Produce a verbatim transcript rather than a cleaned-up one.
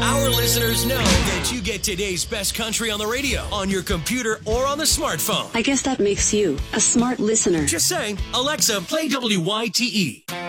Our listeners know that you get today's best country on the radio, on your computer, or on the smartphone. I guess that makes you a smart listener. Just saying. Alexa, play W Y T E.